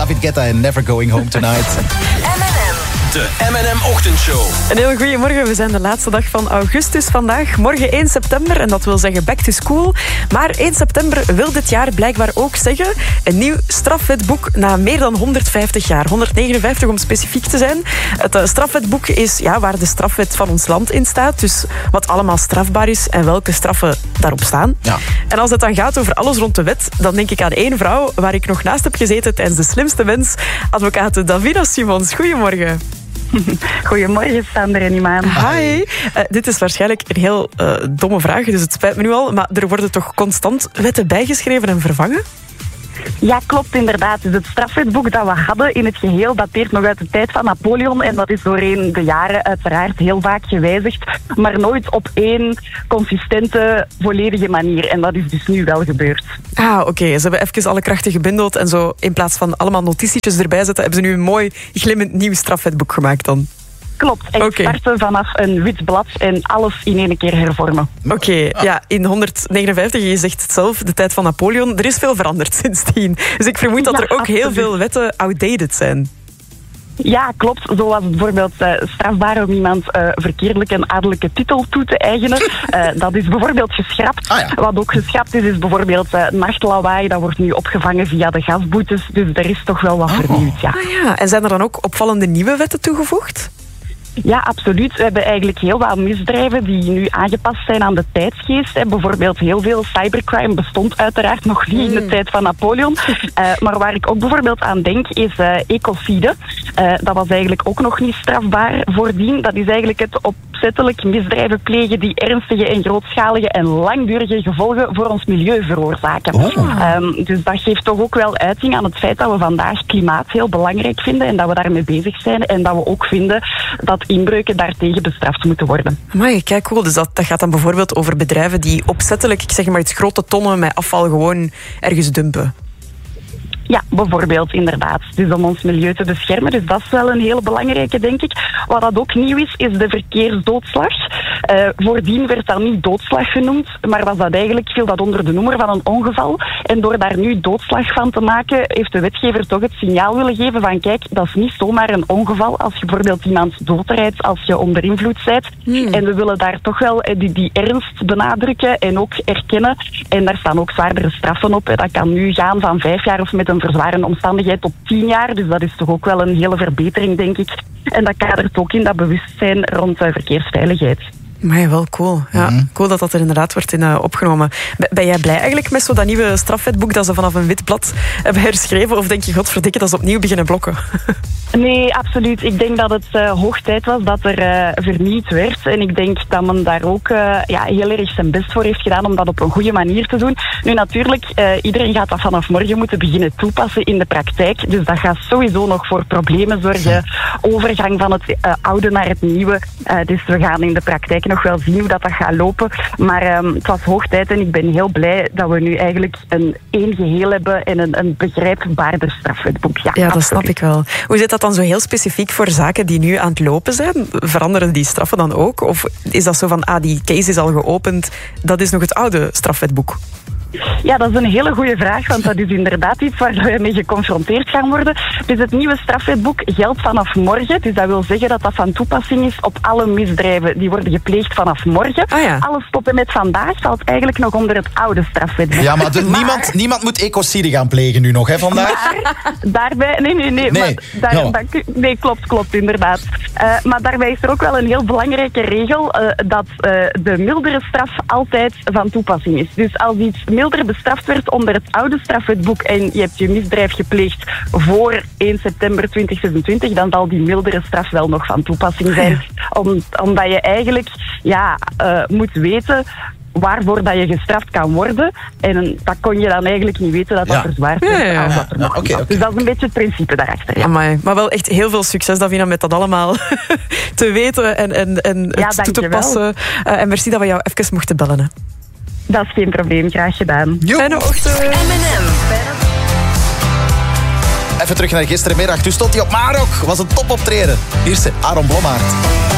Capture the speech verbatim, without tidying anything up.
David Guetta en Never Going Home Tonight. De M en M-ochtendshow. Een heel goedemorgen. We zijn de laatste dag van augustus vandaag. Morgen één september en dat wil zeggen back to school. Maar één september wil dit jaar blijkbaar ook zeggen een nieuw strafwetboek na meer dan honderdvijftig jaar. honderdnegenenvijftig om specifiek te zijn. Het uh, strafwetboek is ja, waar de strafwet van ons land in staat. Dus wat allemaal strafbaar is en welke straffen daarop staan. Ja. En als het dan gaat over alles rond de wet, dan denk ik aan één vrouw waar ik nog naast heb gezeten tijdens De Slimste Mens. Advocaat Davina Simons. Goedemorgen. Goedemorgen, Sander en Imaan. Hi. Uh, dit is waarschijnlijk een heel uh, domme vraag, dus het spijt me nu al. Maar er worden toch constant wetten bijgeschreven en vervangen? Ja, klopt inderdaad. Dus het strafwetboek dat we hadden in het geheel dateert nog uit de tijd van Napoleon. En dat is doorheen de jaren uiteraard heel vaak gewijzigd. Maar nooit op één consistente, volledige manier. En dat is dus nu wel gebeurd. Ah, oké. Okay. Ze hebben even alle krachten gebundeld. En zo in plaats van allemaal notitietjes erbij zetten, hebben ze nu een mooi glimmend nieuw strafwetboek gemaakt dan. Klopt, echt okay. Starten vanaf een wit blad en alles in één keer hervormen. Oké, okay, ah. ja, in honderdnegenenvijftig, je zegt het zelf, de tijd van Napoleon, er is veel veranderd sindsdien. Dus ik vermoed dat ja, er ook absoluut. heel veel wetten outdated zijn. Ja, klopt. Zo was het bijvoorbeeld uh, strafbaar om iemand uh, verkeerdelijk een adellijke titel toe te eigenen. Uh, dat is bijvoorbeeld geschrapt. Ah, ja. Wat ook geschrapt is, is bijvoorbeeld uh, nachtlawaai. Dat wordt nu opgevangen via de gasboetes. Dus er is toch wel wat oh. vernieuwd, ja. Ah, ja. En zijn er dan ook opvallende nieuwe wetten toegevoegd? Ja, absoluut. We hebben eigenlijk heel wat misdrijven die nu aangepast zijn aan de tijdsgeest. Bijvoorbeeld heel veel cybercrime bestond uiteraard nog niet in de tijd van Napoleon. Uh, maar waar ik ook bijvoorbeeld aan denk is uh, ecocide. Uh, dat was eigenlijk ook nog niet strafbaar voordien. Dat is eigenlijk het opzettelijk misdrijven plegen die ernstige en grootschalige en langdurige gevolgen voor ons milieu veroorzaken. Oh. Um, dus dat geeft toch ook wel uiting aan het feit dat we vandaag klimaat heel belangrijk vinden en dat we daarmee bezig zijn en dat we ook vinden dat inbreuken daartegen bestraft moeten worden. Amai, kijk, cool. Dus dat, dat gaat dan bijvoorbeeld over bedrijven die opzettelijk, ik zeg maar iets grote tonnen met afval gewoon ergens dumpen. Ja, bijvoorbeeld, inderdaad. Dus om ons milieu te beschermen. Dus dat is wel een hele belangrijke, denk ik. Wat dat ook nieuw is, is de verkeersdoodslag. Uh, voordien werd dat niet doodslag genoemd, maar was dat eigenlijk, viel dat onder de noemer van een ongeval. En door daar nu doodslag van te maken, heeft de wetgever toch het signaal willen geven van kijk, dat is niet zomaar een ongeval als je bijvoorbeeld iemand doodrijdt als je onder invloed bent. Hmm. En we willen daar toch wel die, die ernst benadrukken en ook erkennen. En daar staan ook zwaardere straffen op. Dat kan nu gaan van vijf jaar of met een een verzwarende omstandigheid tot tien jaar. Dus dat is toch ook wel een hele verbetering, denk ik. En dat kadert ook in dat bewustzijn rond uh, verkeersveiligheid. Maar ja, wel cool. Ja, mm-hmm. Cool dat dat er inderdaad wordt in uh, opgenomen. Ben, ben jij blij eigenlijk met zo dat nieuwe strafwetboek dat ze vanaf een wit blad hebben herschreven? Of denk je, godverdikke, dat ze opnieuw beginnen blokken? Nee, absoluut. Ik denk dat het uh, hoog tijd was dat er uh, vernieuwd werd. En ik denk dat men daar ook uh, ja, heel erg zijn best voor heeft gedaan om dat op een goede manier te doen. Nu natuurlijk, uh, iedereen gaat dat vanaf morgen moeten beginnen toepassen in de praktijk. Dus dat gaat sowieso nog voor problemen zorgen. Overgang van het uh, oude naar het nieuwe. Uh, dus we gaan in de praktijk nog wel zien hoe dat, dat gaat lopen. Maar um, het was hoog tijd en ik ben heel blij dat we nu eigenlijk een één geheel hebben en een, een begrijpbaarder strafwetboek. Ja, ja, dat absoluut. snap ik wel. Hoe zit dat dan zo heel specifiek voor zaken die nu aan het lopen zijn? Veranderen die straffen dan ook? Of is dat zo van, ah, die case is al geopend, dat is nog het oude strafwetboek? Ja, dat is een hele goede vraag, want dat is inderdaad iets waar we mee geconfronteerd gaan worden. Dus het nieuwe strafwetboek geldt vanaf morgen. Dus dat wil zeggen dat dat van toepassing is op alle misdrijven die worden gepleegd vanaf morgen. Ah, ja. Alles tot en met vandaag valt eigenlijk nog onder het oude strafwetboek. Ja, maar, de, maar niemand, niemand moet ecocide gaan plegen nu nog, hè, vandaag? Maar daarbij... Nee, nee, nee. Nee, maar daar, no. daar, nee klopt, klopt, inderdaad. Uh, maar daarbij is er ook wel een heel belangrijke regel uh, dat uh, de mildere straf altijd van toepassing is. Dus als iets milder bestraft werd onder het oude strafwetboek en je hebt je misdrijf gepleegd voor één september tweeduizend zesentwintig, dan zal die mildere straf wel nog van toepassing zijn. Om, omdat je eigenlijk ja, uh, moet weten waarvoor dat je gestraft kan worden. En dat kon je dan eigenlijk niet weten dat dat ja. verzwaard werd. Ja, ja, ja. Als dat er nog ja, okay, okay. Dus dat is een beetje het principe daarachter. Ja. Amai, maar wel echt heel veel succes, Davina, met dat allemaal te weten en, en, en ja, het toe te passen. Uh, en merci dat we jou even mochten bellen. Hè. Dat is geen probleem, graag gedaan. Fijne ochtend. M en M. Even terug naar gisterenmiddag. Toen stond hij op Marok. Was een topoptreden. Hier is ze, Aaron Blommaert.